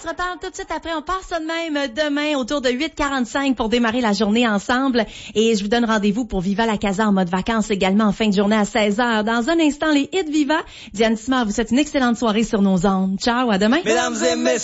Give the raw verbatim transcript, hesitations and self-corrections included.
se reparle tout de suite après. On part ça de même demain autour de huit heures quarante-cinq pour démarrer la journée ensemble. Et je vous donne rendez-vous pour Viva la Casa en mode vacances également en fin de journée à seize heures. Dans un instant, les hits Viva. Diane Simard vous souhaite une excellente soirée sur nos ondes. Ciao, à demain. Mesdames et messieurs.